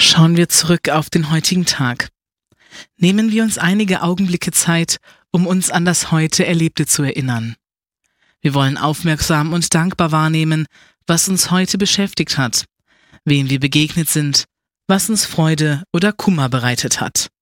Schauen wir zurück auf den heutigen Tag. Nehmen wir uns einige Augenblicke Zeit, um uns an das heute Erlebte zu erinnern. Wir wollen aufmerksam und dankbar wahrnehmen, was uns heute beschäftigt hat, wem wir begegnet sind, was uns Freude oder Kummer bereitet hat.